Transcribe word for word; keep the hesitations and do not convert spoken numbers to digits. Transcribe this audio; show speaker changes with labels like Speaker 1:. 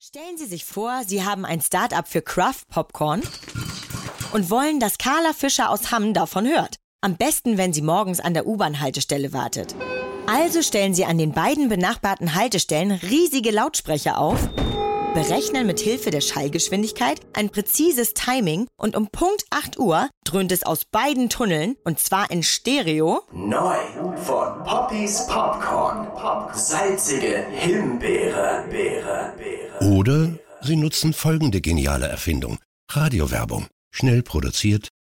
Speaker 1: Stellen Sie sich vor, Sie haben ein Start-up für Craft Popcorn und wollen, dass Carla Fischer aus Hamm davon hört. Am besten, wenn sie morgens an der U-Bahn-Haltestelle wartet. Also stellen Sie an den beiden benachbarten Haltestellen riesige Lautsprecher auf, berechnen mit Hilfe der Schallgeschwindigkeit ein präzises Timing und um Punkt acht Uhr dröhnt es aus beiden Tunneln, und zwar in Stereo.
Speaker 2: Neu von Poppys Popcorn. Salzige Himbeere. Beere, Beere.
Speaker 3: Oder Sie nutzen folgende geniale Erfindung. Radiowerbung. Schnell produziert,